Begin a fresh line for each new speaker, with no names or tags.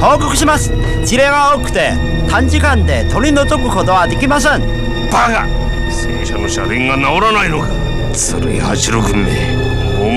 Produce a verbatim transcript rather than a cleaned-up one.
報告します。事例が多くて短時間で取り除くことはできません。
バカ、戦車の車輪が治らないのか。ずるい八郎君め。